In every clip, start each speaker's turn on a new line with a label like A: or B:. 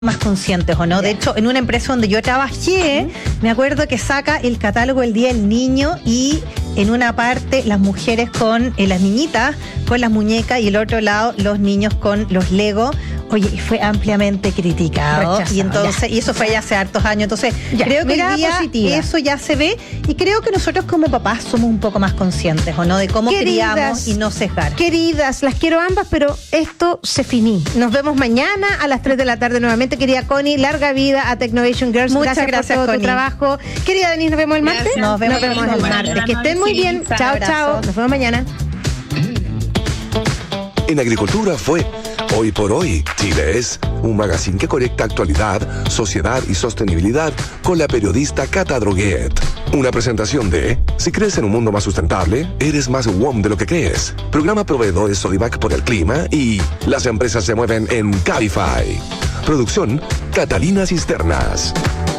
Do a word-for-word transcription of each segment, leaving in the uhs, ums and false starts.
A: más conscientes o no. De hecho, en una empresa donde yo trabajé, me acuerdo que saca el catálogo el Día del Niño y en una parte las mujeres con eh, las niñitas con las muñecas y el otro lado los niños con los Lego. Oye, y fue ampliamente criticado. Rechazado, y entonces, ya. y eso fue ya hace hartos años. Entonces, ya. creo que hoy día positiva. Eso ya se ve, y creo que nosotros como papás somos un poco más conscientes, ¿o no? De cómo Queridas, criamos y no sesgar.
B: Queridas, las quiero ambas, pero esto se finí. Nos vemos mañana a las tres de la tarde nuevamente. Querida Connie, larga vida a Technovation Girls.
A: Muchas gracias,
B: gracias por todo
A: Connie.
B: tu trabajo. Querida Denise, nos vemos el martes.
A: Gracias. Nos vemos,
B: nos vemos el martes.
C: Mañana,
B: Que estén muy bien.
A: Sí,
B: chao, chao. Nos vemos mañana.
D: En Agricultura fue Hoy por Hoy. Chile es un magazine que conecta actualidad, sociedad y sostenibilidad con la periodista Cata Droguet. Una presentación de Si crees en un mundo más sustentable, eres más W O M de lo que crees. Programa proveedores Sodivac por el clima y las empresas se mueven en Cabify. Producción Catalina Cisternas.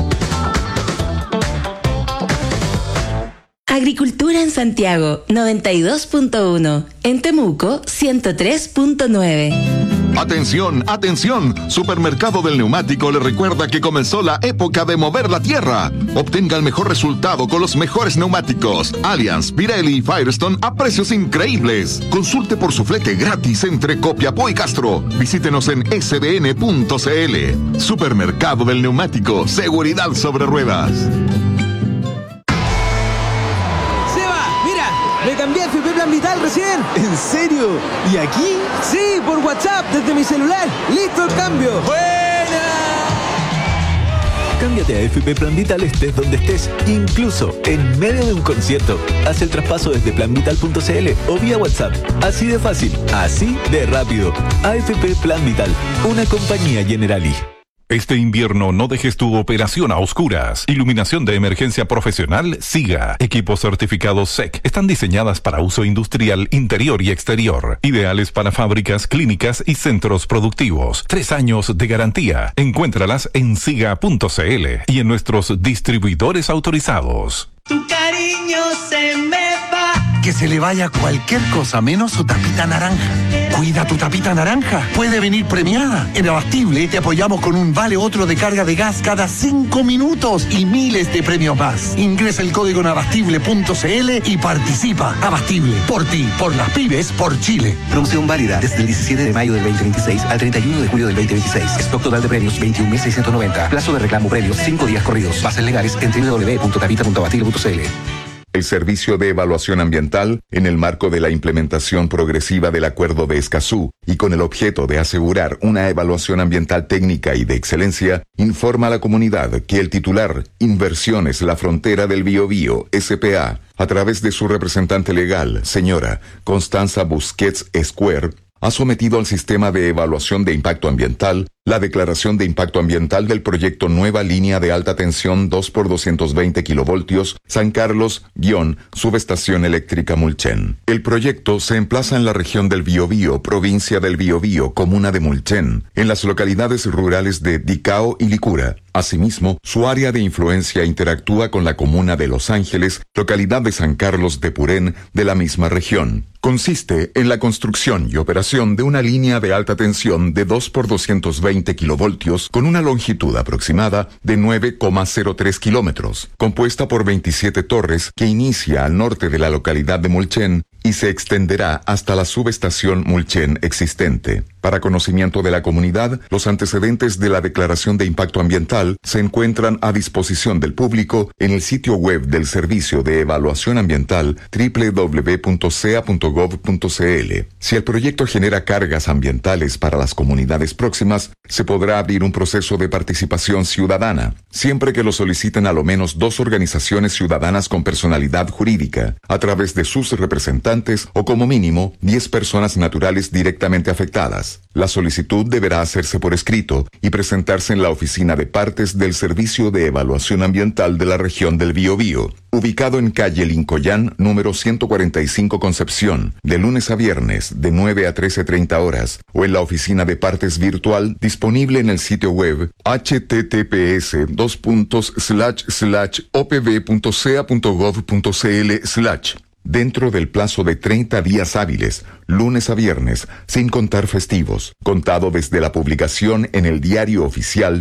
E: Agricultura en Santiago, noventa y dos punto uno. En Temuco, ciento tres punto nueve.
F: Atención, atención. Supermercado del Neumático le recuerda que comenzó la época de mover la tierra. Obtenga el mejor resultado con los mejores neumáticos Allianz, Pirelli y Firestone a precios increíbles. Consulte por su flete gratis entre Copiapó y Castro. Visítenos en s b n punto c l. Supermercado del Neumático, seguridad sobre ruedas.
G: Me cambié a F P Plan Vital recién.
H: ¿En serio? ¿Y aquí?
G: Sí, por WhatsApp, desde mi celular. ¡Listo el cambio!
H: ¡Buena! Cámbiate a F P Plan Vital estés donde estés, incluso en medio de un concierto. Haz el traspaso desde plan vital punto c l o vía WhatsApp. Así de fácil, así de rápido. A F P Plan Vital, una compañía Generali.
I: Este invierno no dejes tu operación a oscuras. Iluminación de emergencia profesional SIGA. Equipos certificados S E C. Están diseñadas para uso industrial interior y exterior. Ideales para fábricas, clínicas y centros productivos. Tres años de garantía. Encuéntralas en siga punto c l y en nuestros distribuidores autorizados.
J: Tu cariño se me va.
K: Que se le vaya cualquier cosa menos su tapita naranja. Cuida tu tapita naranja. Puede venir premiada. En Abastible te apoyamos con un vale otro de carga de gas cada cinco minutos y miles de premios más. Ingresa el código en abastible punto c l y participa. Abastible. Por ti, por las pymes, por Chile.
L: Promoción válida desde el diecisiete de mayo del veinte veintiséis al treinta y uno de julio del veinte veintiséis. Stock total de premios veintiún mil seiscientos noventa. Plazo de reclamo premios cinco días corridos. Bases legales en doble u doble u doble u punto tapita punto abastible punto c l.
F: El Servicio de Evaluación Ambiental, en el marco de la implementación progresiva del Acuerdo de Escazú y con el objeto de asegurar una evaluación ambiental técnica y de excelencia, informa a la comunidad que el titular Inversiones La Frontera del Biobío, S P A, a través de su representante legal, señora Constanza Busquets Esquer, ha sometido al Sistema de Evaluación de Impacto Ambiental la declaración de impacto ambiental del proyecto Nueva Línea de Alta Tensión dos por doscientos veinte kilovoltios San Carlos, Subestación Eléctrica Mulchen. El proyecto se emplaza en la región del Biobío, provincia del Biobío, comuna de Mulchen, en las localidades rurales de Dicao y Licura. Asimismo, su área de influencia interactúa con la comuna de Los Ángeles, localidad de San Carlos de Purén, de la misma región. Consiste en la construcción y operación de una línea de alta tensión de dos por doscientos veinte kilovoltios con una longitud aproximada de nueve coma cero tres kilómetros, compuesta por veintisiete torres que inicia al norte de la localidad de Mulchen y se extenderá hasta la subestación Mulchen existente. Para conocimiento de la comunidad, los antecedentes de la declaración de impacto ambiental se encuentran a disposición del público en el sitio web del Servicio de Evaluación Ambiental doble u doble u doble u punto c e a punto gov punto c l. Si el proyecto genera cargas ambientales para las comunidades próximas, se podrá abrir un proceso de participación ciudadana, siempre que lo soliciten a lo menos dos organizaciones ciudadanas con personalidad jurídica, a través de sus representantes o como mínimo diez personas naturales directamente afectadas. La solicitud deberá hacerse por escrito y presentarse en la oficina de partes del Servicio de Evaluación Ambiental de la región del Biobío, ubicado en calle Lincollán, número ciento cuarenta y cinco Concepción, de lunes a viernes, de nueve a trece treinta horas, o en la oficina de partes virtual disponible en el sitio web h t t p s dos puntos slash slash o p v punto c a punto gov punto c l slash. dentro del plazo de treinta días hábiles, lunes a viernes, sin contar festivos, contado desde la publicación en el Diario Oficial